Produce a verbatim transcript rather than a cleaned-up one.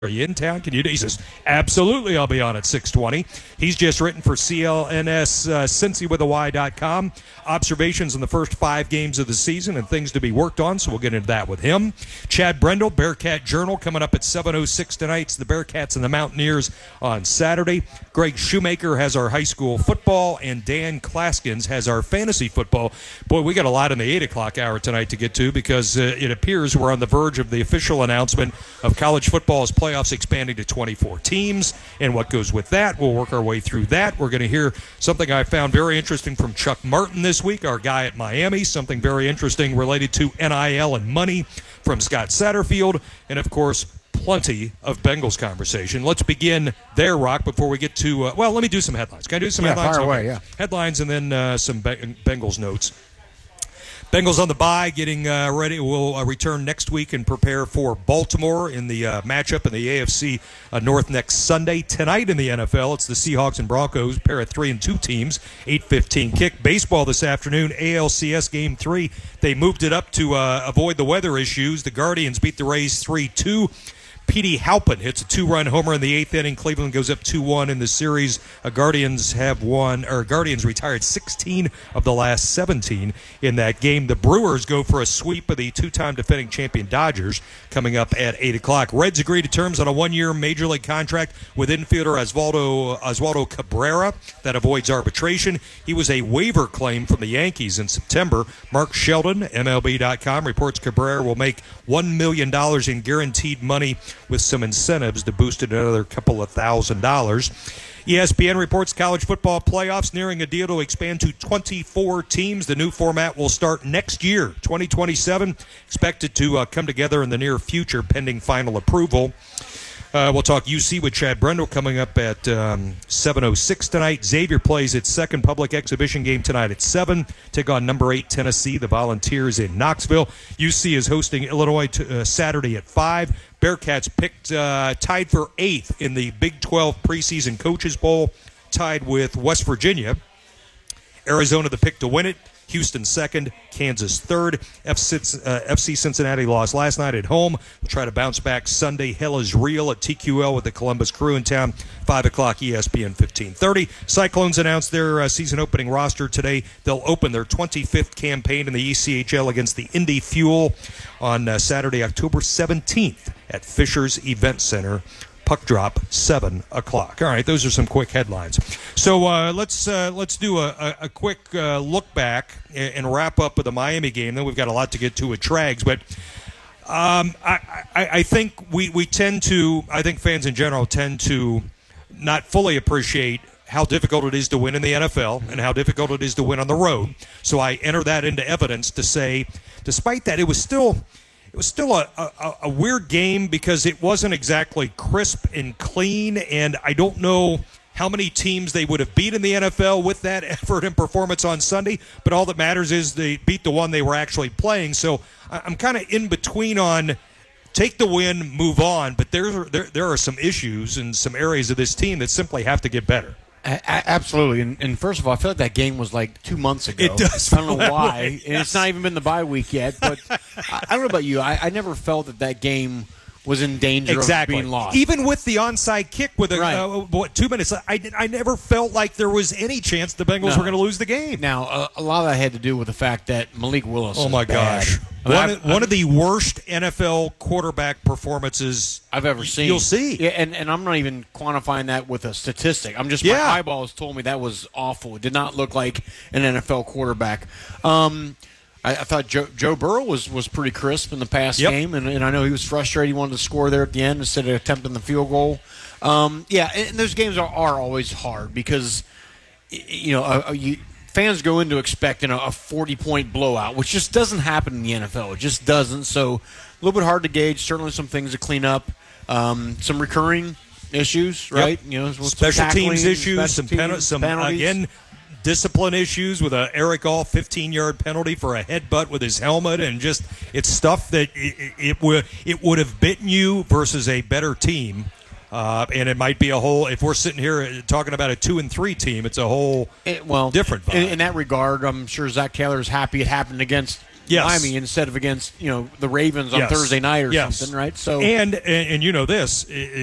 Are you in town? Can you do? He says, absolutely, I'll be on at six twenty. He's just written for C L N S uh, Cincy with a Y dot com. Observations on the first five games of the season and things to be worked on, so we'll get into that with him. Chad Brendel, Bearcat Journal, coming up at seven oh six tonight. It's the Bearcats and the Mountaineers on Saturday. Greg Shoemaker has our high school football, and Dan Klaskins has our fantasy football. Boy, we got a lot in the eight o'clock hour tonight to get to because uh, it appears we're on the verge of the official announcement of college football's play playoffs expanding to twenty-four teams and what goes with that. We'll work our way through that. We're going to hear something I found very interesting from Chuck Martin this week, our guy at Miami, something very interesting related to N I L and money from Scott Satterfield, and, of course, plenty of Bengals conversation. Let's begin there, Rock, before we get to, uh, well, let me do some headlines. Can I do some yeah, headlines? Fire okay. away, yeah. Headlines and then uh, some Be- Bengals notes. Bengals on the bye, getting uh, ready. We'll uh, return next week and prepare for Baltimore in the uh, matchup in the A F C uh, North next Sunday. Tonight in the N F L, it's the Seahawks and Broncos, pair of three and two teams, eight fifteen kick. Baseball this afternoon, A L C S Game three. They moved it up to uh, avoid the weather issues. The Guardians beat the Rays three two. Petey Halpin hits a two-run homer in the eighth inning. Cleveland goes up two one in the series. Uh, Guardians have won, or Guardians retired sixteen of the last seventeen in that game. The Brewers go for a sweep of the two-time defending champion Dodgers coming up at eight o'clock. Reds agree to terms on a one-year major league contract with infielder Oswaldo, Oswaldo Cabrera that avoids arbitration. He was a waiver claim from the Yankees in September. Mark Sheldon, M L B dot com, reports Cabrera will make one million dollars in guaranteed money with some incentives to boost it another couple of thousand dollars. E S P N reports college football playoffs nearing a deal to expand to twenty-four teams. The new format will start next year, twenty twenty-seven, expected to uh, come together in the near future pending final approval. Uh, we'll talk U C with Chad Brendel coming up at um, seven oh six tonight. Xavier plays its second public exhibition game tonight at seven. Take on number eight Tennessee, the Volunteers in Knoxville. U C is hosting Illinois t- uh, Saturday at five. Bearcats picked uh, tied for eighth in the Big twelve preseason Coaches Bowl, tied with West Virginia. Arizona the pick to win it. Houston second, Kansas third. F C Cincinnati lost last night at home. We'll try to bounce back Sunday. Hell is real at T Q L with the Columbus Crew in town. five o'clock E S P N fifteen thirty. Cyclones announced their uh, season opening roster today. They'll open their twenty-fifth campaign in the E C H L against the Indy Fuel on uh, Saturday, October seventeenth at Fisher's Event Center. Puck drop, seven o'clock. All right, those are some quick headlines. So uh, let's uh, let's do a, a, a quick uh, look back and, and wrap up with the Miami game. Then we've got a lot to get to with Trags. But um, I, I, I think we, we tend to, I think fans in general tend to not fully appreciate how difficult it is to win in the N F L and how difficult it is to win on the road. So I enter that into evidence to say, despite that, it was still... It was still a, a, a weird game because it wasn't exactly crisp and clean, and I don't know how many teams they would have beat in the N F L with that effort and performance on Sunday, but all that matters is they beat the one they were actually playing. So I'm kind of in between on take the win, move on, but there, there, there are some issues and some areas of this team that simply have to get better. A- absolutely, and, and first of all, I feel like that game was like two months ago. It does. I don't know why, way, and yes. It's not even been the bye week yet. But I, I don't know about you. I, I never felt that that game was in danger exactly. of being lost. Even with the onside kick with a, right. uh, what, two minutes, I, I never felt like there was any chance the Bengals no. were going to lose the game. Now, uh, a lot of that had to do with the fact that Malik Willis. Oh my is bad. gosh! I mean, one, I've, one I've, of the worst N F L quarterback performances I've ever seen. You'll see. Yeah, and, and I'm not even quantifying that with a statistic. I'm just yeah. my eyeballs told me that was awful. It did not look like an N F L quarterback. Um, I, I thought Joe, Joe Burrow was, was pretty crisp in the past yep. game, and, and I know he was frustrated. He wanted to score there at the end instead of attempting the field goal. Um, yeah, and, and those games are, are always hard because, you know, uh, you, fans go into expecting a forty-point blowout, which just doesn't happen in the N F L. It just doesn't. So a little bit hard to gauge. Certainly some things to clean up. Um, some recurring issues, right? Yep. You know, special teams issues, special some, teams, pen- some penalties. again, discipline issues with a Eric All fifteen-yard penalty for a headbutt with his helmet, and just it's stuff that it, it would it would have bitten you versus a better team. Uh, and it might be a whole. If we're sitting here talking about a two and three team, it's a whole it, well different vibe. In, in that regard, I'm sure Zach Taylor is happy it happened against Yes. Miami instead of against you know the Ravens on Yes. Thursday night or Yes. something, right? So and, and and you know this.